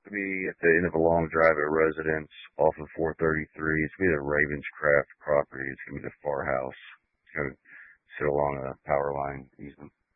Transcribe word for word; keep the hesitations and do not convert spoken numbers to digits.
to be at the end of a long drive at a residence off of four thirty-three. It's going to be the Ravenscraft property. It's going to be the Far House. It's going to sit along a power line easement.